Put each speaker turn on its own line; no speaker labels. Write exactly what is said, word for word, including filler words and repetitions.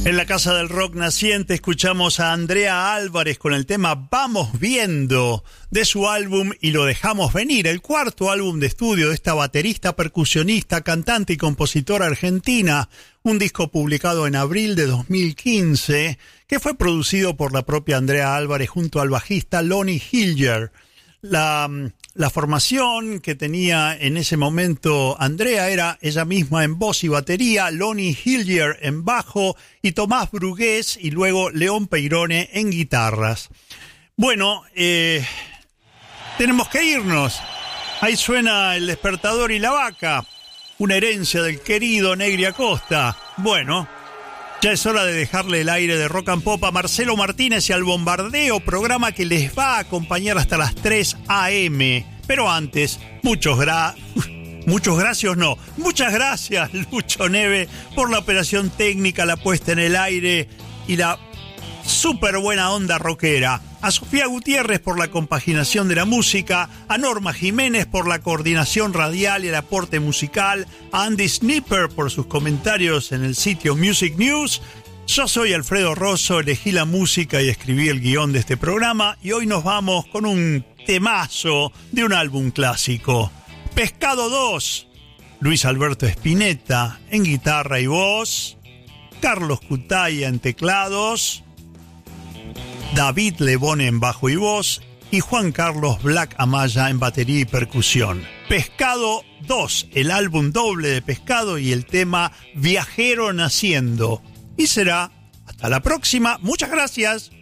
En la Casa del Rock Naciente escuchamos a Andrea Álvarez con el tema Vamos Viendo de su álbum Y Lo Dejamos Venir, el cuarto álbum de estudio de esta baterista, percusionista, cantante y compositora argentina, un disco publicado en abril de dos mil quince que fue producido por la propia Andrea Álvarez junto al bajista Lonnie Hillier. La, la formación que tenía en ese momento Andrea era ella misma en voz y batería, Lonnie Hillier en bajo y Tomás Brugués y luego León Peirone en guitarras. Bueno, eh, tenemos que irnos. Ahí suena El Despertador y la Vaca, una herencia del querido Negri Acosta. Bueno, ya es hora de dejarle el aire de Rock and Pop a Marcelo Martínez y al Bombardeo, programa que les va a acompañar hasta las tres a eme. Pero antes, muchos gra... muchos gracias, no, muchas gracias, Lucho Neve, por la operación técnica, la puesta en el aire y la súper buena onda rockera. A Sofía Gutiérrez por la compaginación de la música, a Norma Jiménez por la coordinación radial y el aporte musical, a Andy Snipper por sus comentarios en el sitio Music News. Yo soy Alfredo Rosso, elegí la música y escribí el guión de este programa y hoy nos vamos con un temazo de un álbum clásico. Pescado dos, Luis Alberto Spinetta en guitarra y voz, Carlos Cutaya en teclados, David Lebone en bajo y voz y Juan Carlos Black Amaya en batería y percusión. Pescado dos, el álbum doble de Pescado y el tema Viajero Naciendo. Y será hasta la próxima. Muchas gracias.